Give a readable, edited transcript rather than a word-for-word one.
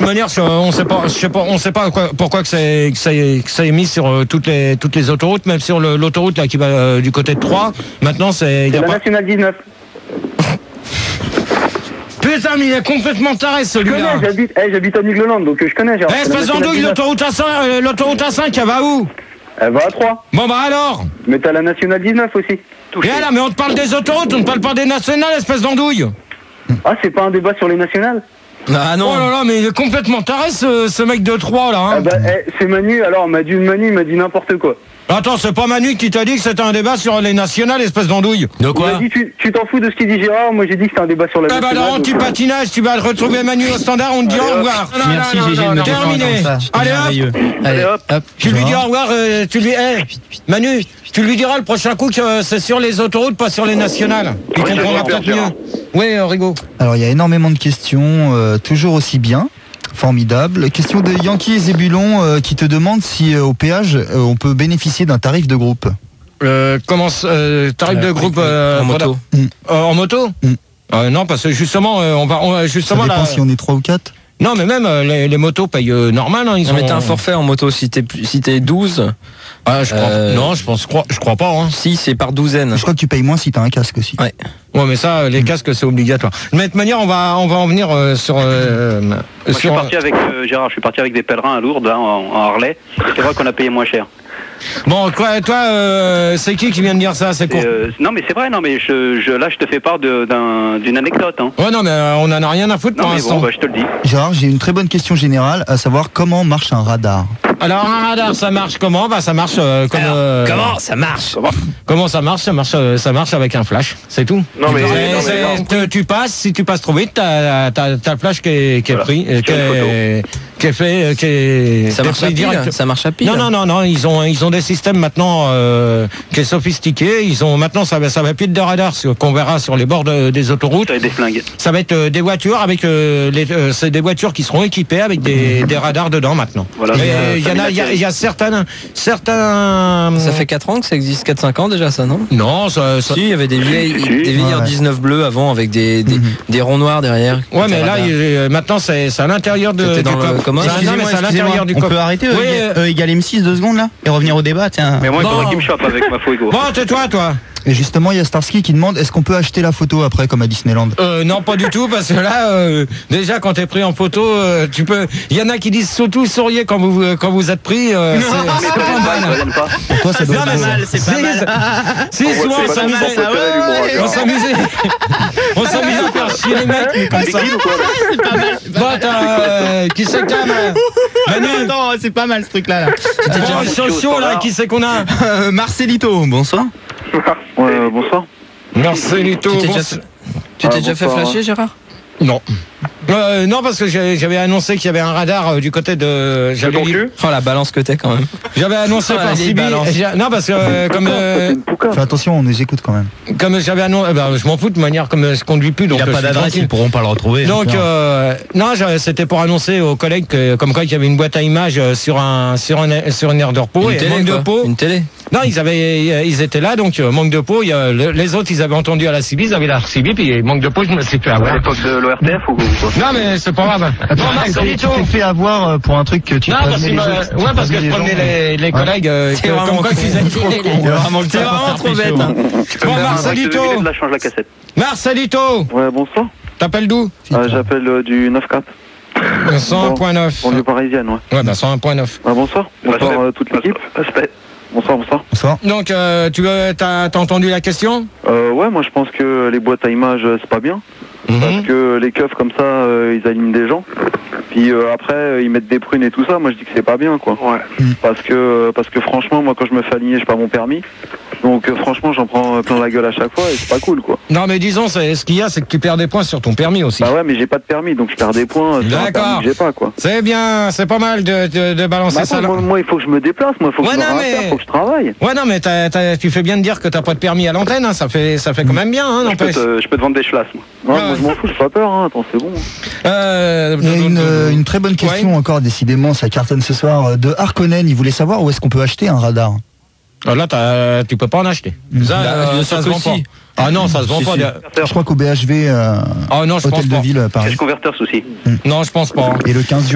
manière, on sait pas pourquoi que ça est mis sur toutes les autoroutes, même sur l'autoroute là qui va du côté de Troyes. Maintenant, c'est la nationale 19. Putain, mais il est complètement taré celui-là. Je connais, j'habite à Nigloland, donc je connais. Espèce d'andouille, l'autoroute A5, elle va où? Elle va à 3. Bon bah alors. Mais t'as la nationale 19 aussi. Et là, mais on te parle des autoroutes, on te parle pas des nationales, espèce d'andouille. Ah, c'est pas un débat sur les nationales? Ah non. Oh là là, mais il est complètement taré ce mec de 3 là. Hein. Ah bah, c'est Manu, alors Manu il m'a dit n'importe quoi. Attends, c'est pas Manu qui t'a dit que c'était un débat sur les nationales, espèce d'andouille. De quoi? Il m'a dit tu t'en fous de ce qu'il dit Gérard, moi j'ai dit que c'était un débat sur la nationale. Ah bah alors anti-patinage, tu vas retrouver Manu au standard, on te dit au revoir. Merci GG de me défendre comme ça. Allez hop. Allez hop. Tu lui dis au revoir, Manu, tu lui diras le prochain coup que c'est sur les autoroutes, pas sur les nationales. Il comprendra peut-être mieux. Oui, Rigaud. Alors il y a énormément de questions, toujours aussi bien. Formidable. Question de Yankee et Zébulon qui te demande si au péage on peut bénéficier d'un tarif de groupe. Tarif de groupe en moto. En moto non, parce que justement, on va justement. Ça dépend si on est 3 ou 4. Non, mais même les motos payent normal. Hein, Ils ont mis un forfait en moto si t'es 12. Ah, non, je crois pas. Hein. Si, c'est par douzaine. Je crois que tu payes moins si t'as un casque aussi. Ouais. Ouais, mais ça, les casques, c'est obligatoire. Mais de toute manière, on va en venir sur. Moi, je suis parti avec Gérard. Je suis parti avec des pèlerins à Lourdes, hein, en Harley. C'est vrai qu'on a payé moins cher. Bon, toi, c'est qui vient de dire ça? C'est quoi? Non, mais c'est vrai. Non, mais là, je te fais part d'une anecdote. Hein. Ouais, non, mais on en a rien à foutre pour l'instant. Bon, bah, je te le dis. Gérard, j'ai une très bonne question générale, à savoir comment marche un radar. Alors un radar, ça marche comment? Bah ça marche comme. Comment ça marche? Comment ça marche? Ça marche avec un flash, c'est tout. Non mais, tu passes, si tu passes trop vite, t'as le flash qui est pris, qui est fait, ça marche à pile. Ça marche à pile. Non, ils ont des systèmes maintenant qui est sophistiqué. Maintenant ça va plus être de radars qu'on verra sur les bords des autoroutes. Des flingues. Ça va être des voitures avec c'est des voitures qui seront équipées avec des radars dedans maintenant. Voilà. Il y a certains. Ça fait 4 ans que ça existe, 4-5 ans déjà, ça, non? Non, ça. Si, il y avait des vieilles R19 bleus avant avec des ronds noirs derrière. Ouais, mais là, maintenant, c'est à l'intérieur du coffre. C'est à l'intérieur du coffre. On peut arrêter égale M6 2 secondes là et revenir au débat, tiens. Mais moi, il faudrait qu'il me chope avec ma Fuego. Bon, tais-toi, toi. Et justement, il y a Starsky qui demande est-ce qu'on peut acheter la photo après comme à Disneyland? Non, pas du tout, parce que là, déjà quand t'es pris en photo, tu peux. Il y en a qui disent surtout souriez quand vous êtes pris. C'est pas mal. Pour toi, ça doit être mal. C'est pas mal. Si, souvent on s'amusait. On s'amusait à faire chier les mecs comme ça. Bon, qui c'est que Manu, attends, c'est pas mal ce truc-là. Attention là, qui c'est qu'on a? Marcelito, bonsoir. Bonsoir. Marcelito. Tu t'es déjà fait flasher, Gérard? Non. Non, parce que j'avais annoncé qu'il y avait un radar du côté de. Oh la balance que t'es quand même. J'avais annoncé par Sibi. Non, parce que comme. Fais attention, on nous écoute quand même. Comme j'avais annoncé, je m'en fous de manière comme je conduis plus. Donc il n'y a pas d'adresse, ils pourront pas le retrouver. Donc non, c'était pour annoncer aux collègues comme quoi il y avait une boîte à images sur une aire de repos et manque de peau. Une télé. Non, ils étaient là, donc manque de peau. Les autres, ils avaient entendu à la CIBI, ils avaient la CIBI, puis manque de peau, je me suis fait avoir. À l'époque de l'ORTF ou quoi? Non, mais c'est pas grave. Bon, Marcelito, tu t'es fait avoir pour un truc que tu. Non, parce que je prenais les collègues comme quoi qu'ils étaient trop cons. C'est vraiment trop bête. Bon, Marcelito. Change la cassette. Marcelito. Ouais, bonsoir. T'appelles d'où? J'appelle du 9-4. 101.9. Banlieue parisienne, ouais. Ouais, 101.9. Bonsoir. Bonsoir toute l'équipe. Bonsoir. Donc, t'as entendu la question? Ouais, moi je pense que les boîtes à images, c'est pas bien. Parce que les keufs comme ça, ils alignent des gens. Puis après, ils mettent des prunes et tout ça. Moi je dis que c'est pas bien, quoi. Ouais. Parce que franchement, moi quand je me fais aligner, j'ai pas mon permis. Donc franchement, j'en prends plein la gueule à chaque fois et c'est pas cool, quoi. Non, mais disons, ce qu'il y a, c'est que tu perds des points sur ton permis aussi. Bah ouais, mais j'ai pas de permis, donc je perds des points sur un permis que j'ai pas, quoi. C'est bien, c'est pas mal de balancer ça. Moi, il faut que je me déplace, il faut que faut que je travaille. Ouais, non, mais tu fais bien de dire que t'as pas de permis à l'antenne, hein, ça fait quand même bien, hein, n'empêche. Je peux te vendre des chlasses, moi. Ouais, moi je m'en fous, j'ai pas peur, hein. Attends, c'est bon. Il y a une très bonne question encore, décidément, ça cartonne ce soir, de Harkonnen. Il voulait savoir où est-ce qu'on peut acheter un radar. Là, tu peux pas en acheter. Ça se vend pas. Ah non, ça se vend pas. Je crois qu'au BHV, non, hôtel de ville, pareil. C'est le converteur, aussi. Non, je pense pas. Et le 15